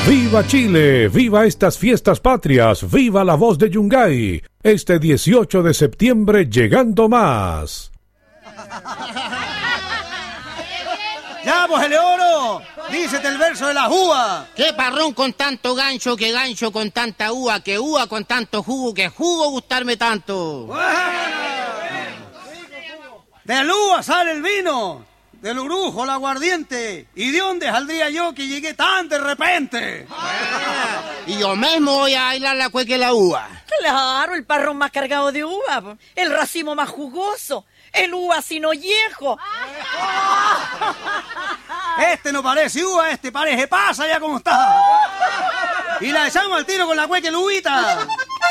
¡Viva Chile! ¡Viva estas fiestas patrias! ¡Viva la voz de Yungay! Este 18 de septiembre llegando más. ¡Ya, pues, Eleoro! ¡Dícete el verso de las uvas! ¡Qué parrón con tanto gancho, que gancho con tanta uva, que uva con tanto jugo, que jugo gustarme tanto! ¡Del uva sale el vino! ¡Del urujo el aguardiente! ¿Y de dónde saldría yo que llegué tan de repente? Y yo mismo voy a bailar la cueca y la uva. Claro, el parrón más cargado de uva, el racimo más jugoso, el uva sin ollejo. Este no parece uva, este parece pasa ya como está. Y la echamos al tiro con la cueca y la uvita.